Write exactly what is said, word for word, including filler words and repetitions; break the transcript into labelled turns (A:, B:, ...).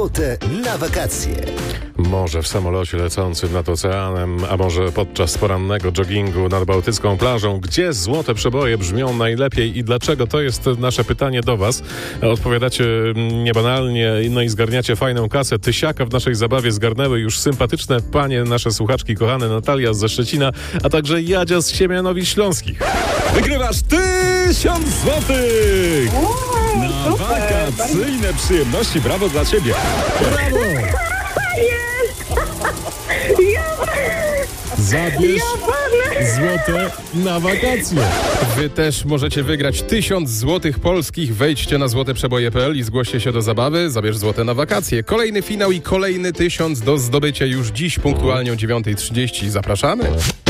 A: Złote na wakacje.
B: Może w samolocie lecącym nad oceanem, a może podczas porannego joggingu nad bałtycką plażą. Gdzie złote przeboje brzmią najlepiej i dlaczego? To jest nasze pytanie do was. Odpowiadacie niebanalnie, no i zgarniacie fajną kasę. Tysiaka w naszej zabawie zgarnęły już sympatyczne panie, nasze słuchaczki kochane, Natalia ze Szczecina, a także Jadzia z Siemianowic Śląskich.
C: Wygrywasz tysiąc złotych na wakacyjne przyjemności. Brawo dla ciebie. Brawo! Zabierz złote na wakacje.
D: Wy też możecie wygrać tysiąc złotych polskich. Wejdźcie na złote przeboje kropka p l i zgłoście się do zabawy. Zabierz złote na wakacje. Kolejny finał i kolejny tysiąc do zdobycia już dziś punktualnie o dziewiąta trzydzieści. Zapraszamy.